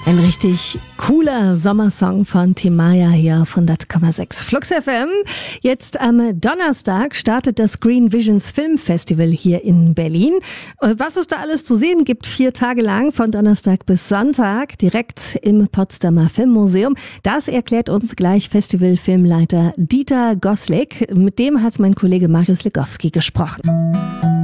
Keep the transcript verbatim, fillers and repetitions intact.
Ein richtig cooler Sommersong von Timaya hier auf hundert Komma sechs Flux F M. Jetzt am Donnerstag startet das Green Visions Film Festival hier in Berlin. Was es da alles zu sehen gibt, vier Tage lang von Donnerstag bis Sonntag, direkt im Potsdamer Filmmuseum, das erklärt uns gleich Festivalfilmleiter Dieter Goslik. Mit dem hat mein Kollege Marius Legowski gesprochen.